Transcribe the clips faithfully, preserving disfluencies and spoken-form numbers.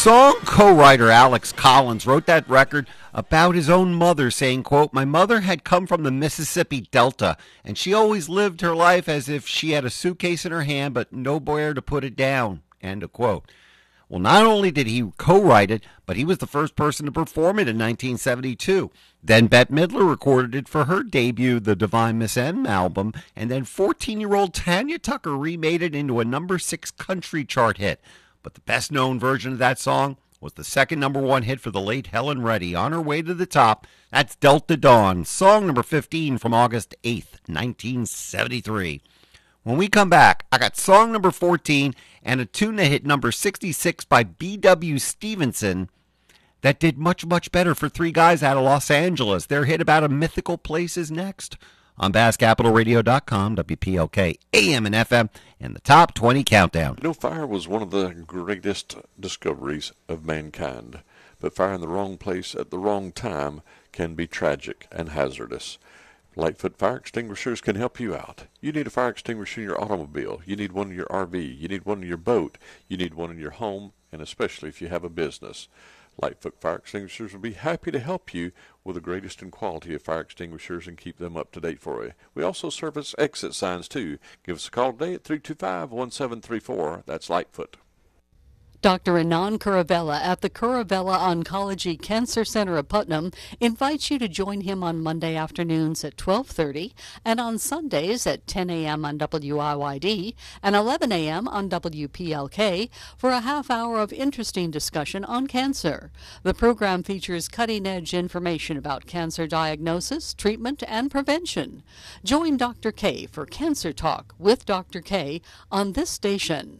song co-writer Alex Collins wrote that record about his own mother, saying, quote, "My mother had come from the Mississippi Delta, and she always lived her life as if she had a suitcase in her hand, but nowhere to put it down," end of quote. Well, not only did he co-write it, but he was the first person to perform it in nineteen seventy-two. Then Bette Midler recorded it for her debut, the Divine Miss M album, and then fourteen-year-old Tanya Tucker remade it into a number six country chart hit. But the best-known version of that song was the second number one hit for the late Helen Reddy, on her way to the top. That's Delta Dawn, song number fifteen from August eighth, nineteen seventy-three. When we come back, I got song number fourteen and a tune that hit number sixty-six by B W Stevenson that did much, much better for three guys out of Los Angeles. Their hit about a mythical place is next on Bass Capital Radio dot com, W P L K, A M and F M, and the Top twenty Countdown. You know, fire was one of the greatest discoveries of mankind, but fire in the wrong place at the wrong time can be tragic and hazardous. Lightfoot Fire Extinguishers can help you out. You need a fire extinguisher in your automobile. You need one in your R V. You need one in your boat. You need one in your home, and especially if you have a business. Lightfoot Fire Extinguishers will be happy to help you with the greatest in quality of fire extinguishers and keep them up to date for you. We also service exit signs, too. Give us a call today at three two five, one seven three four. That's Lightfoot. Doctor Anand Kuravella at the Kuravella Oncology Cancer Center of Putnam invites you to join him on Monday afternoons at twelve thirty and on Sundays at ten a.m. on W I Y D and eleven a.m. on W P L K for a half hour of interesting discussion on cancer. The program features cutting-edge information about cancer diagnosis, treatment, and prevention. Join Doctor K for Cancer Talk with Doctor K on this station.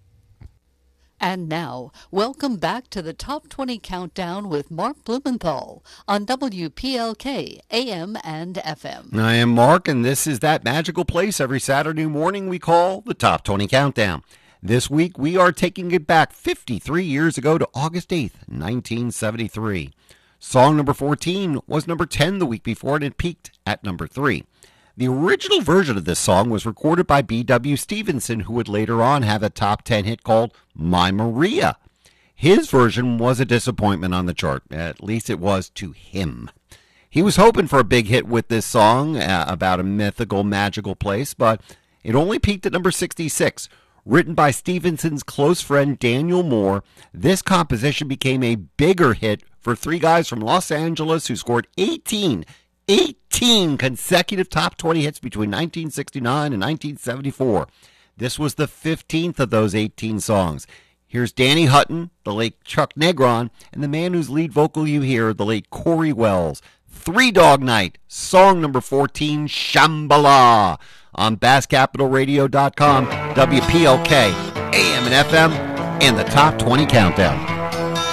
And now, welcome back to the Top twenty Countdown with Mark Blumenthal on W P L K, A M and F M. I am Mark, and this is that magical place every Saturday morning we call the Top twenty Countdown. This week, we are taking it back fifty-three years ago to August eighth, nineteen seventy-three. Song number fourteen was number ten the week before, and it peaked at number three. The original version of this song was recorded by B W Stevenson, who would later on have a top ten hit called My Maria. His version was a disappointment on the chart. At least it was to him. He was hoping for a big hit with this song uh, about a mythical, magical place, but it only peaked at number sixty-six. Written by Stevenson's close friend Daniel Moore, this composition became a bigger hit for three guys from Los Angeles who scored eighteen eighteen consecutive top twenty hits between nineteen sixty-nine and nineteen seventy-four. This was the fifteenth of those eighteen songs. Here's Danny Hutton, the late Chuck Negron, and the man whose lead vocal you hear, the late Corey Wells. Three Dog Night, song number fourteen, Shambhala, on Bass Capital Radio dot com, W P L K, A M and F M, and the Top twenty Countdown.